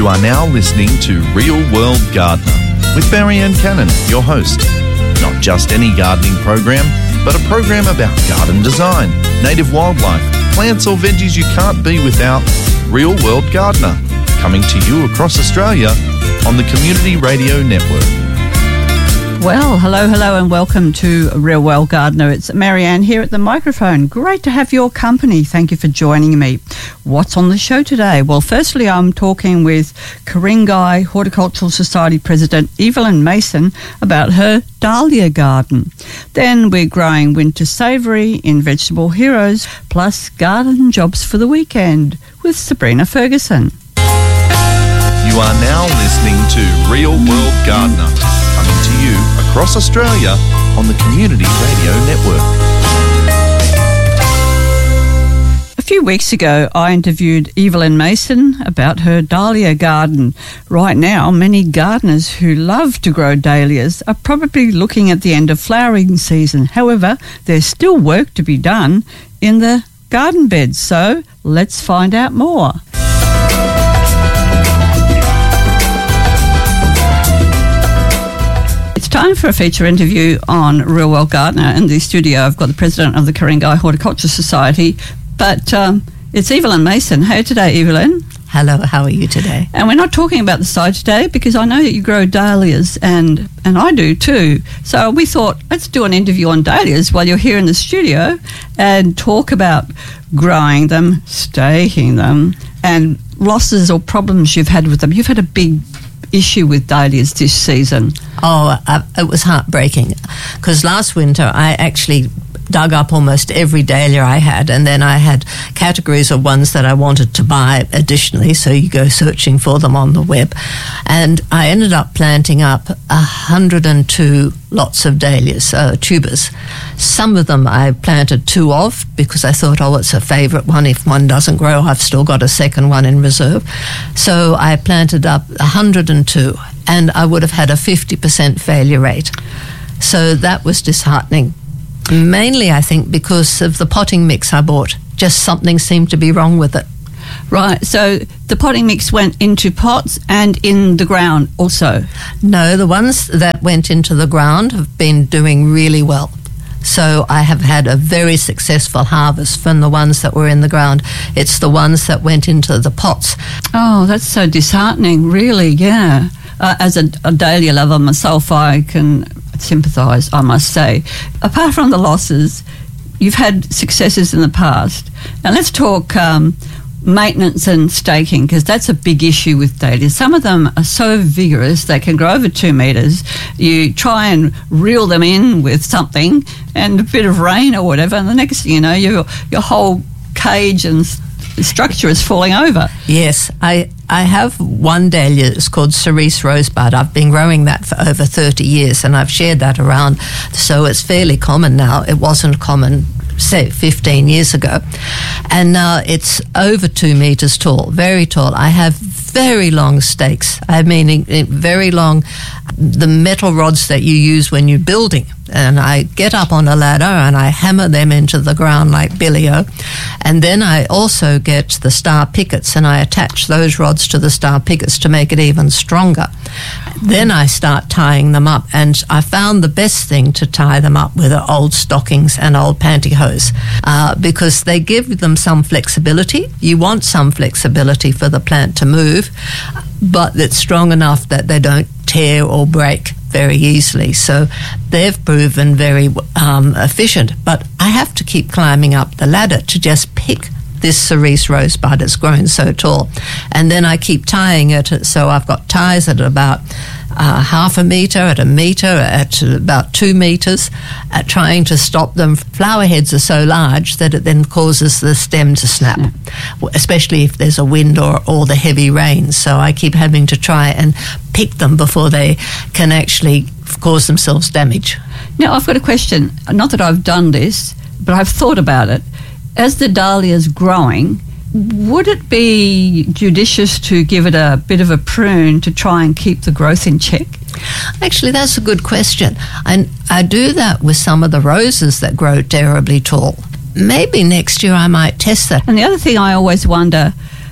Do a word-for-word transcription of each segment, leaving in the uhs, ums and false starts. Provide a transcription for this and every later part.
are now listening to Real World Gardener with Marianne Cannon, your host. Not just any gardening program, but a program about garden design, native wildlife, plants or veggies you can't be without. Real World Gardener, coming to you across Australia on the Community Radio Network. Well, hello, hello, and welcome to Real World Gardener. It's Marianne here at the microphone. Great to have your company. Thank you for joining me. What's on the show today? Well, firstly, I'm talking with Ku-ring-gai Horticultural Society President Evelyn Mason about her dahlia garden. Then we're growing winter savoury in Vegetable Heroes, plus garden jobs for the weekend with Sabrina Ferguson. You are now listening to Real World Gardener, coming to you across Australia on the Community Radio Network. A few weeks ago, I interviewed Evelyn Mason about her dahlia garden. Right now, many gardeners who love to grow dahlias are probably looking at the end of flowering season. However, there's still work to be done in the garden beds, so let's find out more. Time for a feature interview on Real World Gardener. In the studio, I've got the president of the Ku-ring-gai Horticulture Society, but um, it's Evelyn Mason. Hey today, Evelyn. Hello, how are you today? And we're not talking about the site today because I know that you grow dahlias, and, and I do too. So we thought, let's do an interview on dahlias while you're here in the studio and talk about growing them, staking them, and losses or problems you've had with them. You've had a big issue with dahlias this season. Oh, uh, it was heartbreaking because last winter I actually dug up almost every dahlia I had, and then I had categories of ones that I wanted to buy additionally, so you go searching for them on the web, and I ended up planting up one hundred two lots of dahlias, uh, tubers. Some of them I planted two of because I thought, oh, it's a favourite one. If one doesn't grow, I've still got a second one in reserve. So I planted up one hundred two, and I would have had a fifty percent failure rate. So that was disheartening. Mainly, I think, because of the potting mix I bought. Just something seemed to be wrong with it. Right, so the potting mix went into pots and in the ground also? No, the ones that went into the ground have been doing really well. So I have had a very successful harvest from the ones that were in the ground. It's the ones that went into the pots. Oh, that's so disheartening, really, yeah. Uh, as a, a dahlia lover myself, I can sympathise, I must say. Apart from the losses, you've had successes in the past. Now let's talk um, maintenance and staking, because that's a big issue with dahlias. Some of them are so vigorous, they can grow over two metres. You try and reel them in with something and a bit of rain or whatever, and the next thing you know, your, your whole cage and structure is falling over. Yes, I I have one dahlia. It's called Cerise Rosebud. I've been growing that for over thirty years, and I've shared that around, so it's fairly common now. It wasn't common, say, fifteen years ago, and now it's over two metres tall, very tall. I have very long stakes. I mean, very long, the metal rods that you use when you're building. And I get up on a ladder and I hammer them into the ground like Billy-O. And then I also get the star pickets and I attach those rods to the star pickets to make it even stronger. Then I start tying them up, and I found the best thing to tie them up with are old stockings and old pantyhose, uh, because they give them some flexibility. You want some flexibility for the plant to move, but it's strong enough that they don't tear or break very easily. So they've proven very um, efficient, but I have to keep climbing up the ladder to just pick this Cerise Rosebud. It's grown so tall, and then I keep tying it, so I've got ties at about uh, half a metre, at a metre, at about two metres, uh, trying to stop them. Flower heads are so large that it then causes the stem to snap, mm. especially if there's a wind or, or the heavy rain. So I keep having to try and pick them before they can actually cause themselves damage. Now, I've got a question. Not that I've done this, but I've thought about it. As the dahlia's growing, would it be judicious to give it a bit of a prune to try and keep the growth in check? Actually, that's a good question. And I do that with some of the roses that grow terribly tall. Maybe next year I might test that. And the other thing I always wonder,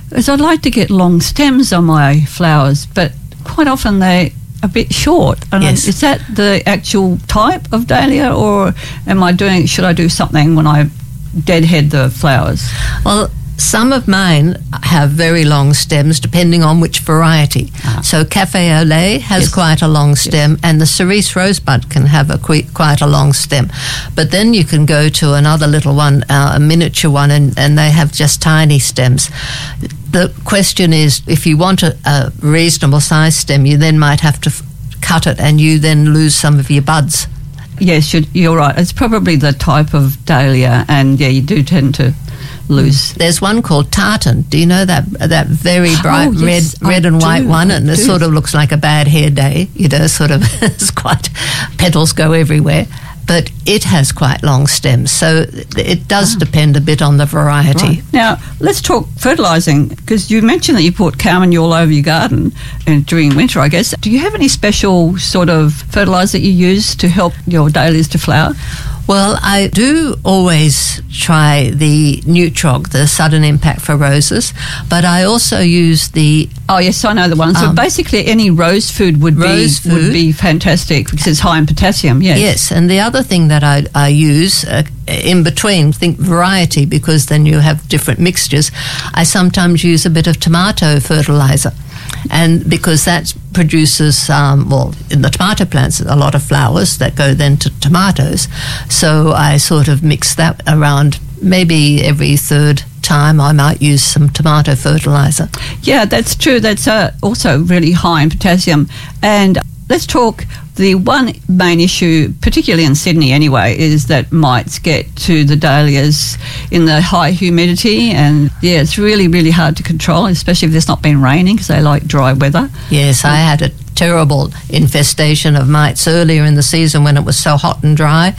is I'd like to get long stems on my flowers, but quite often they're a bit short. And Yes. is that the actual type of dahlia, or am I doing, should I do something when I deadhead the flowers? Well, some of mine have very long stems depending on which variety. Ah. So Cafe au Lait has Yes. quite a long stem, and the cerise rosebud can have a qui- quite a long stem. But then you can go to another little one, uh, a miniature one, and, and they have just tiny stems. The question is, if you want a, a reasonable size stem, you then might have to f- cut it, and you then lose some of your buds. Yes, you're, you're right. It's probably the type of dahlia, and yeah, you do tend to lose. There's one called tartan. Do you know that that very bright Oh, yes, red, red I and white do, one? I And it do. sort of looks like a bad hair day. You know, sort of it's quite petals go everywhere. But it has quite long stems, so it does depend a bit on the variety. Right. Now, let's talk fertilising, because you mentioned that you put Carmine all over your garden and during winter, I guess. Do you have any special sort of fertiliser that you use to help your dahlias to flower? Well, I do always try the Nutrog, the sudden impact for roses, but I also use the Oh, yes, I know the one. So Um, basically any rose food would rose be would food. be fantastic because it's high in potassium, yes. Yes, and the other thing that I, I use uh, in between, think variety, because then you have different mixtures, I sometimes use a bit of tomato fertilizer. And because that produces, um, well, in the tomato plants, a lot of flowers that go then to tomatoes. So I sort of mix that around. Maybe every third time I might use some tomato fertilizer. Yeah, that's true. That's uh, also really high in potassium. And let's talk, the one main issue, particularly in Sydney anyway, is that mites get to the dahlias in the high humidity. And yeah, it's really, really hard to control, especially if there's not been raining, because they like dry weather. Yes, I had a terrible infestation of mites earlier in the season when it was so hot and dry.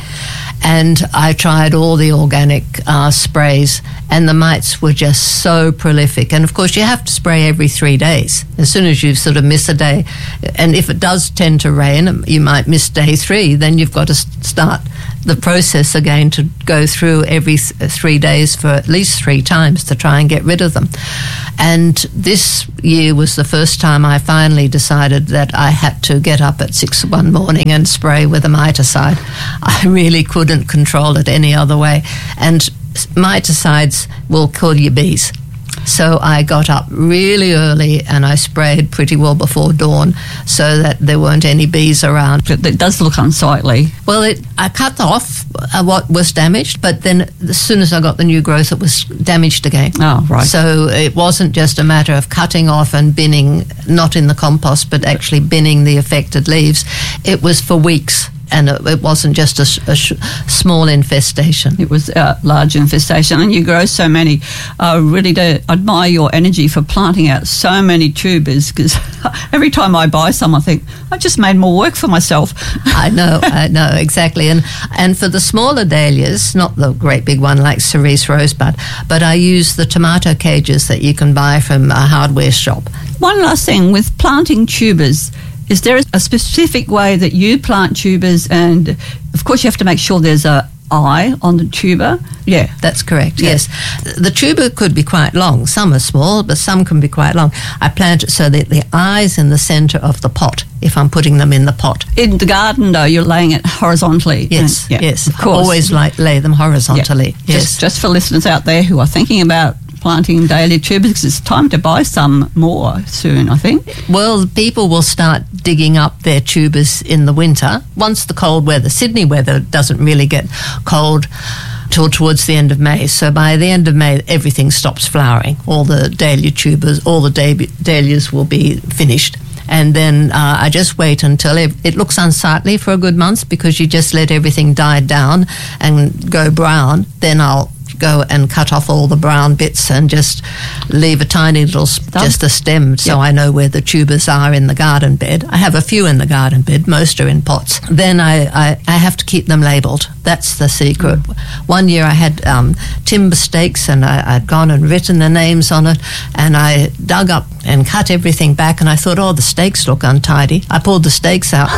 And I tried all the organic uh, sprays, and the mites were just so prolific. And of course, you have to spray every three days. As soon as you sort of miss a day, and if it does tend to rain, you might miss day three, then you've got to s- start the process again to go through every th- three days for at least three times to try and get rid of them. And this year was the first time I finally decided that I had to get up at six one morning and spray with a miticide. I really couldn't control it any other way. And miticides will kill your bees. So I got up really early and I sprayed pretty well before dawn so that there weren't any bees around. But it does look unsightly. Well, it, I cut off uh, what was damaged, but then as soon as I got the new growth, it was damaged again. Oh, right. So it wasn't just a matter of cutting off and binning, not in the compost, but actually binning the affected leaves. It was for weeks. And it, it wasn't just a, s- a sh- small infestation. It was a large infestation, and you grow so many. I really do admire your energy for planting out so many tubers, because every time I buy some, I think, I just made more work for myself. I know, I know, exactly. And and for the smaller dahlias, not the great big one like cerise rosebud, but I use the tomato cages that you can buy from a hardware shop. One last thing, with planting tubers, is there a specific way that you plant tubers? And of course you have to make sure there's a eye on the tuber. Yeah. That's correct, Yeah. yes. The tuber could be quite long. Some are small, but some can be quite long. I plant it so that the eye's in the centre of the pot, if I'm putting them in the pot. In the garden, though, you're laying it horizontally. Yes, And- yeah, yes. Of course. Always like lay them horizontally. Yeah. Yes. Just, just for listeners out there who are thinking about planting dahlia tubers, because it's time to buy some more soon, I think. Well, people will start digging up their tubers in the winter once the cold weather. Sydney weather doesn't really get cold till towards the end of May. So by the end of May, everything stops flowering. All the dahlia tubers, all the dah- dahlias will be finished. And then uh, I just wait until it, it looks unsightly for a good month, because you just let everything die down and go brown. Then I'll go and cut off all the brown bits and just leave a tiny little, s- just a stem, so Yep. I know where the tubers are in the garden bed. I have a few in the garden bed, most are in pots. Then I, I, I have to keep them labelled. That's the secret. Mm. One year I had um, timber stakes, and I, I'd gone and written the names on it, and I dug up and cut everything back, and I thought, oh, the stakes look untidy. I pulled the stakes out.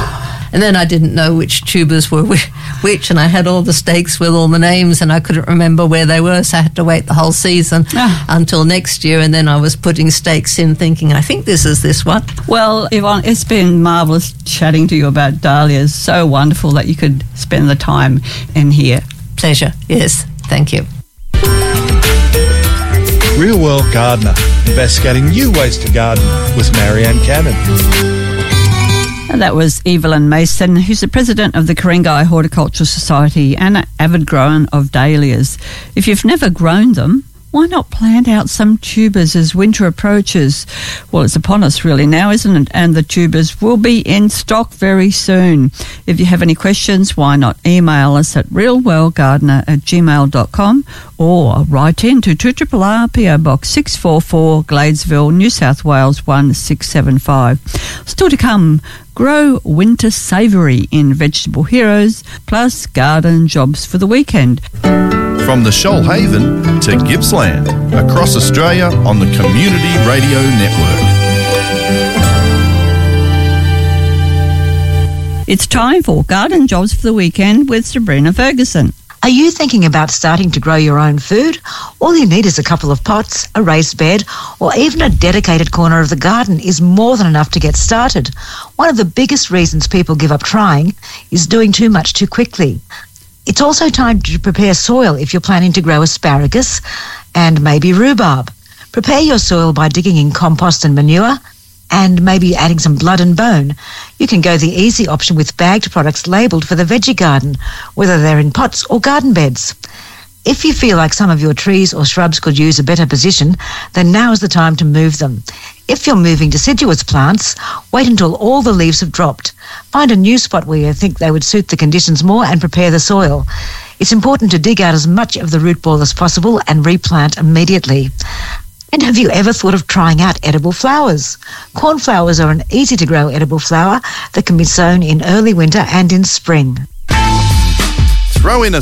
And then I didn't know which tubers were which, and I had all the stakes with all the names, and I couldn't remember where they were, so I had to wait the whole season Ah. until next year, and then I was putting stakes in thinking, I think this is this one. Well, Yvonne, it's been marvellous chatting to you about dahlias. So wonderful that you could spend the time in here. Pleasure, yes, thank you. Real World Gardener, investigating new ways to garden with Marianne Cannon. And that was Evelyn Mason, who's the president of the Ku-ring-gai Horticultural Society and an avid grower of dahlias. If you've never grown them, why not plant out some tubers as winter approaches? Well, it's upon us really now, isn't it? And the tubers will be in stock very soon. If you have any questions, why not email us at realworldgardener at gmail dot com or write in to two R R R P O Box six four four, Gladesville, New South Wales one six seven five. Still to come, grow winter savoury in Vegetable Heroes, plus garden jobs for the weekend. From the Shoalhaven to Gippsland, across Australia on the Community Radio Network. It's time for garden jobs for the weekend with Sabrina Ferguson. Are you thinking about starting to grow your own food? All you need is a couple of pots, a raised bed, or even a dedicated corner of the garden is more than enough to get started. One of the biggest reasons people give up trying is doing too much too quickly. It's also time to prepare soil if you're planning to grow asparagus and maybe rhubarb. Prepare your soil by digging in compost and manure and maybe adding some blood and bone. You can go the easy option with bagged products labelled for the veggie garden, whether they're in pots or garden beds. If you feel like some of your trees or shrubs could use a better position, then now is the time to move them. If you're moving deciduous plants, wait until all the leaves have dropped. Find a new spot where you think they would suit the conditions more and prepare the soil. It's important to dig out as much of the root ball as possible and replant immediately. And have you ever thought of trying out edible flowers? Cornflowers are an easy-to-grow edible flower that can be sown in early winter and in spring. Throw in a